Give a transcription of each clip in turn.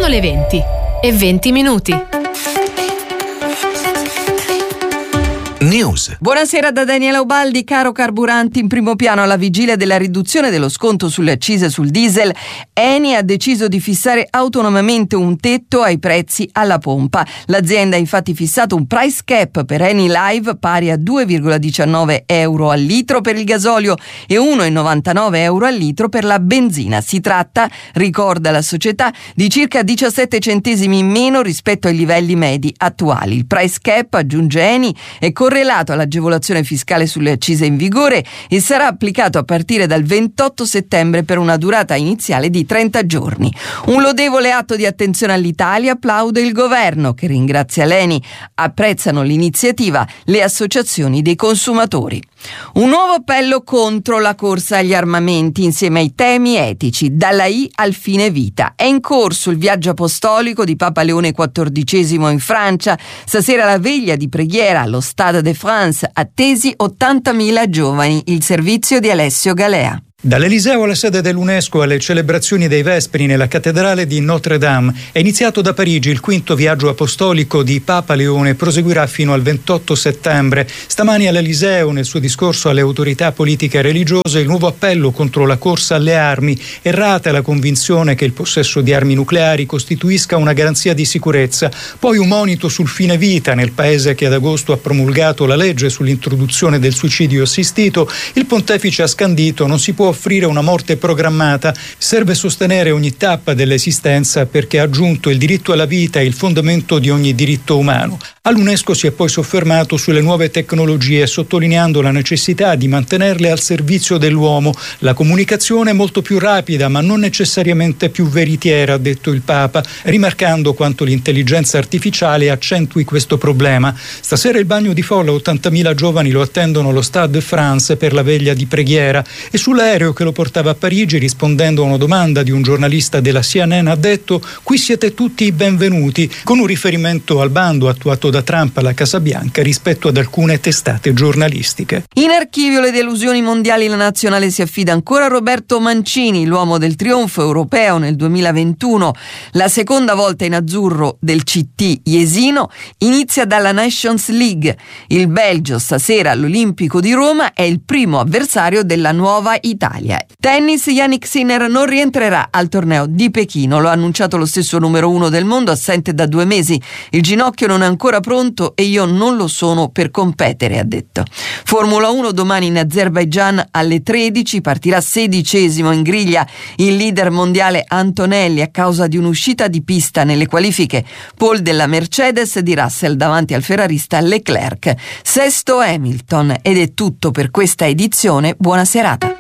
le 20:20. News. Buonasera da Daniela Ubaldi. Caro carburanti, in primo piano alla vigilia della riduzione dello sconto sulle accise sul diesel, Eni ha deciso di fissare autonomamente un tetto ai prezzi alla pompa. L'azienda ha infatti fissato un price cap per Eni Live pari a 2,19 euro al litro per il gasolio e 1,99 euro al litro per la benzina. Si tratta, ricorda la società, di circa 17 centesimi in meno rispetto ai livelli medi attuali. Il price cap, aggiunge Eni, è correlato all'agevolazione fiscale sulle accise in vigore e sarà applicato a partire dal 28 settembre per una durata iniziale di 30 giorni. Un lodevole atto di attenzione all'Italia, applaude il governo, che ringrazia l'Eni. Apprezzano l'iniziativa le associazioni dei consumatori. Un nuovo appello contro la corsa agli armamenti insieme ai temi etici, dalla I al fine vita. È in corso il viaggio apostolico di Papa Leone XIV in Francia. Stasera la veglia di preghiera allo Stade de France, attesi 80.000 giovani, il servizio di Alessio Galea. Dall'Eliseo alla sede dell'UNESCO alle celebrazioni dei Vespri nella cattedrale di Notre Dame è iniziato da Parigi il quinto viaggio apostolico di Papa Leone, proseguirà fino al 28 settembre. Stamani all'Eliseo, nel suo discorso alle autorità politiche e religiose, il nuovo appello contro la corsa alle armi. Errata la convinzione che il possesso di armi nucleari costituisca una garanzia di sicurezza. Poi un monito sul fine vita nel paese che ad agosto ha promulgato la legge sull'introduzione del suicidio assistito. Il pontefice ha scandito: non si può offrire una morte programmata, serve sostenere ogni tappa dell'esistenza perché ha aggiunto il diritto alla vita è il fondamento di ogni diritto umano. All'UNESCO si è poi soffermato sulle nuove tecnologie, sottolineando la necessità di mantenerle al servizio dell'uomo. La comunicazione è molto più rapida ma non necessariamente più veritiera, ha detto il Papa, rimarcando quanto l'intelligenza artificiale accentui questo problema. Stasera il bagno di folla, 80.000 giovani lo attendono allo Stade de France per la veglia di preghiera e sull'aereo che lo portava a Parigi, rispondendo a una domanda di un giornalista della CNN, ha detto: qui siete tutti i benvenuti, con un riferimento al bando attuato da Trump alla Casa Bianca rispetto ad alcune testate giornalistiche. In archivio le delusioni mondiali, la nazionale si affida ancora a Roberto Mancini, l'uomo del trionfo europeo nel 2021. La seconda volta in azzurro del CT Jesino inizia dalla Nations League. Il Belgio stasera all'Olimpico di Roma è il primo avversario della nuova Italia. Tennis, Jannik Sinner non rientrerà al torneo di Pechino, lo ha annunciato lo stesso numero 1 del mondo, assente da 2 mesi. Il ginocchio non è ancora pronto e io non lo sono per competere, ha detto. Formula 1 domani in Azerbaigian alle 13, partirà 16° in griglia il leader mondiale Antonelli a causa di un'uscita di pista nelle qualifiche. Pole della Mercedes, di Russell davanti al ferrarista Leclerc. Sesto Hamilton, ed è tutto per questa edizione. Buona serata.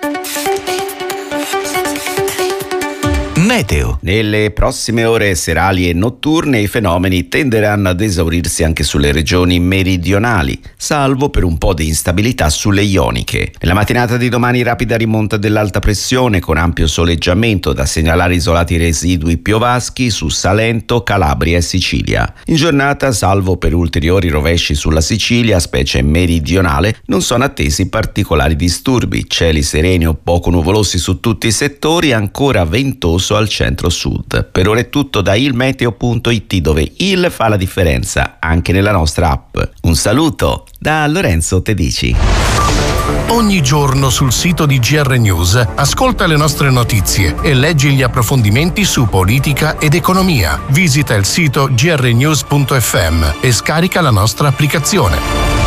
Meteo. Nelle prossime ore serali e notturne i fenomeni tenderanno ad esaurirsi anche sulle regioni meridionali, salvo per un po' di instabilità sulle ioniche. Nella mattinata di domani rapida rimonta dell'alta pressione con ampio soleggiamento, da segnalare isolati residui piovaschi su Salento, Calabria e Sicilia. In giornata, salvo per ulteriori rovesci sulla Sicilia, specie meridionale, non sono attesi particolari disturbi, cieli sereni o poco nuvolosi su tutti i settori, ancora ventoso al centro-sud. Per ora è tutto da ilmeteo.it, dove il fa la differenza anche nella nostra app. Un saluto da Lorenzo Tedici. Ogni giorno sul sito di GR News ascolta le nostre notizie e leggi gli approfondimenti su politica ed economia. Visita il sito grnews.fm e scarica la nostra applicazione.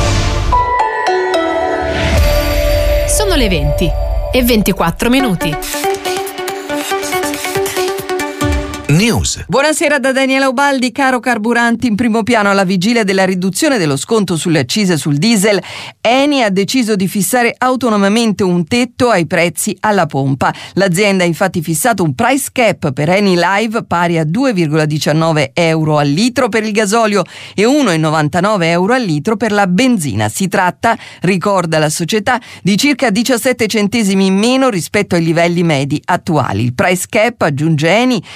Sono le 20:24. News. Buonasera da Daniela Ubaldi. Caro carburanti, in primo piano alla vigilia della riduzione dello sconto sulle accise sul diesel, Eni ha deciso di fissare autonomamente un tetto ai prezzi alla pompa. L'azienda ha infatti fissato un price cap per Eni Live pari a 2,19 euro al litro per il gasolio e 1,99 euro al litro per la benzina. Si tratta, ricorda la società, di circa 17 centesimi in meno rispetto ai livelli medi attuali. Il price cap, aggiunge Eni, è correlato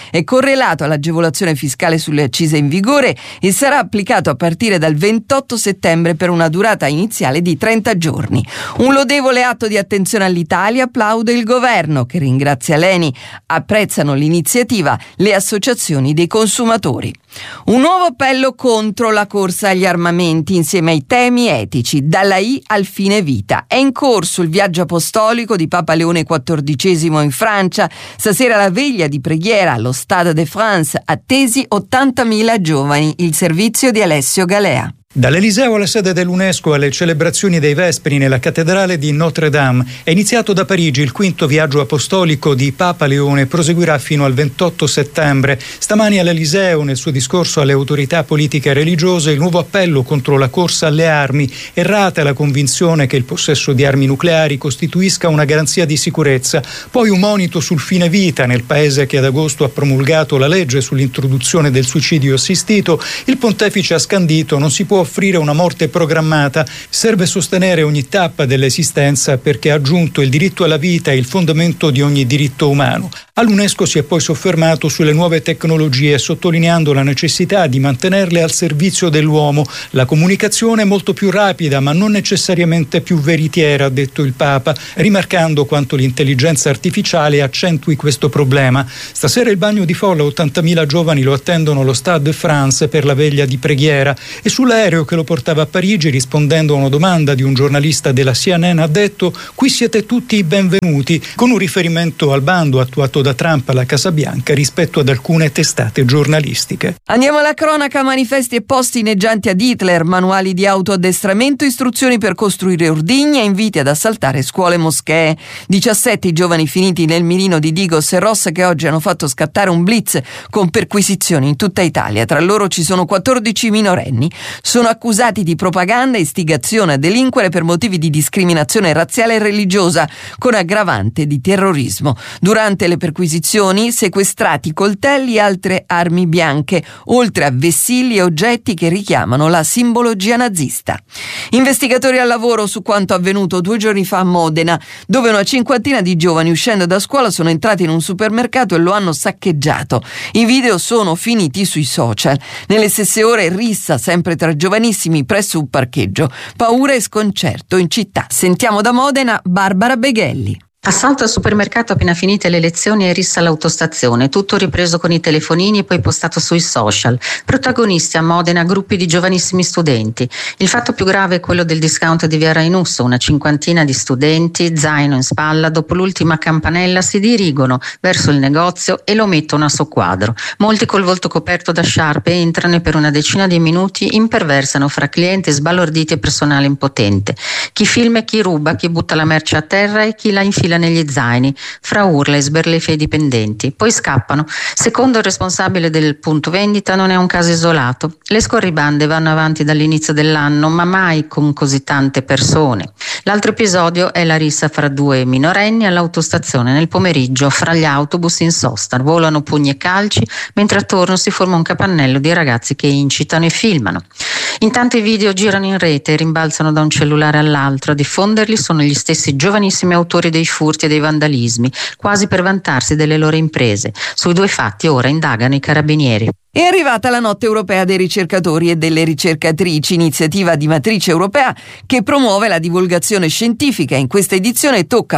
correlato all'agevolazione fiscale sulle accise in vigore e sarà applicato a partire dal 28 settembre per una durata iniziale di 30 giorni. Un lodevole atto di attenzione all'Italia, applaude il governo, che ringrazia l'ENI. Apprezzano l'iniziativa le associazioni dei consumatori. Un nuovo appello contro la corsa agli armamenti insieme ai temi etici, dalla I al fine vita. È in corso il viaggio apostolico di Papa Leone XIV in Francia. Stasera la veglia di preghiera allo Stade de France, attesi 80.000 giovani, il servizio di Alessio Galea. Dall'Eliseo alla sede dell'UNESCO alle celebrazioni dei Vespri nella cattedrale di Notre Dame è iniziato da Parigi il quinto viaggio apostolico di Papa Leone, proseguirà fino al 28 settembre. Stamani all'Eliseo, nel suo discorso alle autorità politiche e religiose, il nuovo appello contro la corsa alle armi. Errata la convinzione che il possesso di armi nucleari costituisca una garanzia di sicurezza. Poi un monito sul fine vita nel paese che ad agosto ha promulgato la legge sull'introduzione del suicidio assistito. Il pontefice ha scandito: non si può offrire una morte programmata, serve sostenere ogni tappa dell'esistenza perché ha aggiunto il diritto alla vita è il fondamento di ogni diritto umano. All'UNESCO si è poi soffermato sulle nuove tecnologie, sottolineando la necessità di mantenerle al servizio dell'uomo. La comunicazione è molto più rapida, ma non necessariamente più veritiera, ha detto il Papa, rimarcando quanto l'intelligenza artificiale accentui questo problema. Stasera il bagno di folla, 80.000 giovani lo attendono allo Stade de France per la veglia di preghiera, e sull'aereo che lo portava a Parigi, rispondendo a una domanda di un giornalista della CNN, ha detto: qui siete tutti i benvenuti, con un riferimento al bando attuato da Trump alla Casa Bianca rispetto ad alcune testate giornalistiche. Andiamo alla cronaca. Manifesti e posti inneggianti ad Hitler, manuali di autoaddestramento, istruzioni per costruire ordigni e inviti ad assaltare scuole e moschee. 17 i giovani finiti nel mirino di Digos e Ross che oggi hanno fatto scattare un blitz con perquisizioni in tutta Italia. Tra loro ci sono 14 minorenni. Sono accusati di propaganda e istigazione a delinquere per motivi di discriminazione razziale e religiosa, con aggravante di terrorismo. Durante le perquisizioni sequestrati coltelli e altre armi bianche, oltre a vessilli e oggetti che richiamano la simbologia nazista. Investigatori al lavoro su quanto avvenuto 2 giorni fa a Modena, dove una cinquantina di giovani uscendo da scuola sono entrati in un supermercato e lo hanno saccheggiato. I video sono finiti sui social. Nelle stesse ore rissa sempre tra giovanissimi presso un parcheggio. Paura e sconcerto in città. Sentiamo da Modena Barbara Beghelli. Assalto al supermercato appena finite le lezioni e rissa all'autostazione, tutto ripreso con i telefonini e poi postato sui social. Protagonisti a Modena gruppi di giovanissimi studenti. Il fatto più grave è quello del discount di Via Rainusso, una cinquantina di studenti, zaino in spalla, dopo l'ultima campanella si dirigono verso il negozio e lo mettono a soqquadro. Molti col volto coperto da sciarpe entrano e per una decina di minuti imperversano fra clienti sbalorditi e personale impotente. Chi filma e chi ruba, chi butta la merce a terra e chi la infila negli zaini, fra urla e sberleffe ai dipendenti. Poi scappano. Secondo il responsabile del punto vendita non è un caso isolato. Le scorribande vanno avanti dall'inizio dell'anno, ma mai con così tante persone. L'altro episodio è la rissa fra 2 minorenni all'autostazione nel pomeriggio, fra gli autobus in sosta. Volano pugni e calci, mentre attorno si forma un capannello di ragazzi che incitano e filmano. Intanto i video girano in rete e rimbalzano da un cellulare all'altro. A diffonderli sono gli stessi giovanissimi autori dei furti e dei vandalismi, quasi per vantarsi delle loro imprese. Sui 2 fatti ora indagano i carabinieri. È arrivata la Notte Europea dei ricercatori e delle ricercatrici, iniziativa di matrice europea che promuove la divulgazione scientifica. In questa edizione tocca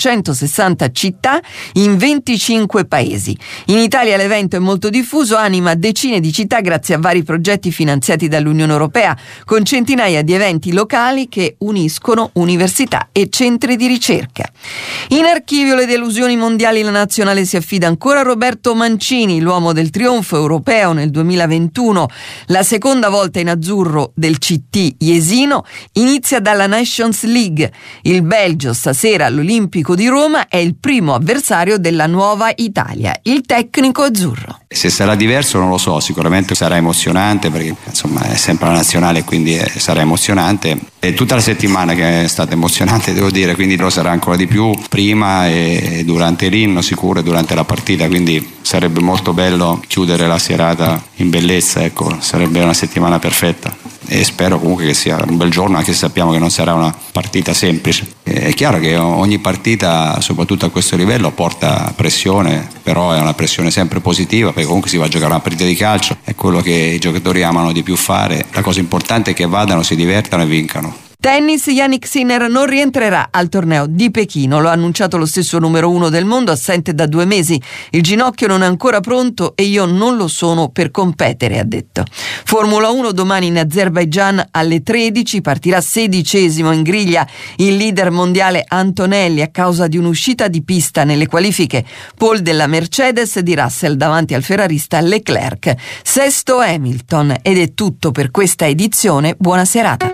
460 città in 25 paesi. In Italia l'evento è molto diffuso, anima decine di città grazie a vari progetti finanziati dall'Unione Europea, con centinaia di eventi locali che uniscono università e centri di ricerca. In archivio le delusioni mondiali, la nazionale si affida ancora a Roberto Mancini, l'uomo del trionfo europeo nel 2021. La seconda volta in azzurro del CT Jesino inizia dalla Nations League. Il Belgio stasera all'Olimpico di Roma è il primo avversario della nuova Italia, il tecnico azzurro. Se sarà diverso non lo so, sicuramente sarà emozionante perché insomma è sempre la nazionale, quindi sarà emozionante. E tutta la settimana che è stata emozionante, devo dire, quindi lo sarà ancora di più prima e durante l'inno sicuro e durante la partita, quindi sarebbe molto bello chiudere la serata in bellezza, ecco, sarebbe una settimana perfetta. e spero comunque che sia un bel giorno, anche se sappiamo che non sarà una partita semplice. È chiaro che ogni partita, soprattutto a questo livello, porta pressione, però è una pressione sempre positiva, perché comunque si va a giocare una partita di calcio, è quello che i giocatori amano di più fare. La cosa importante è che vadano, si divertano e vincano. Tennis, Jannik Sinner non rientrerà al torneo di Pechino, lo ha annunciato lo stesso numero 1 del mondo, assente da 2 mesi. Il ginocchio non è ancora pronto e io non lo sono per competere, ha detto. Formula 1 domani in Azerbaigian alle 13, partirà 16° in griglia il leader mondiale Antonelli a causa di un'uscita di pista nelle qualifiche. Pole della Mercedes, di Russell davanti al ferrarista Leclerc. Sesto Hamilton, ed è tutto per questa edizione. Buona serata.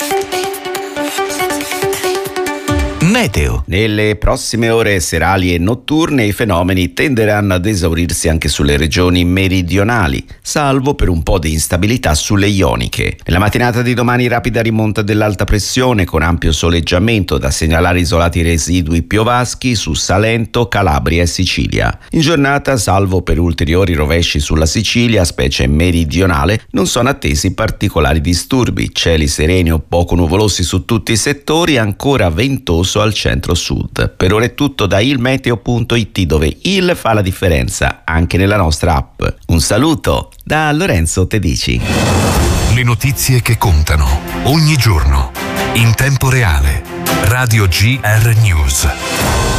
Meteo. Nelle prossime ore serali e notturne i fenomeni tenderanno ad esaurirsi anche sulle regioni meridionali, salvo per un po' di instabilità sulle ioniche. Nella mattinata di domani rapida rimonta dell'alta pressione con ampio soleggiamento, da segnalare isolati residui piovaschi su Salento, Calabria e Sicilia. In giornata, salvo per ulteriori rovesci sulla Sicilia, specie meridionale, non sono attesi particolari disturbi, cieli sereni o poco nuvolosi su tutti i settori, ancora ventoso al centro-sud. Per ora è tutto da ilmeteo.it, dove il fa la differenza anche nella nostra app. Un saluto da Lorenzo Tedici. Le notizie che contano ogni giorno in tempo reale. Radio GR News.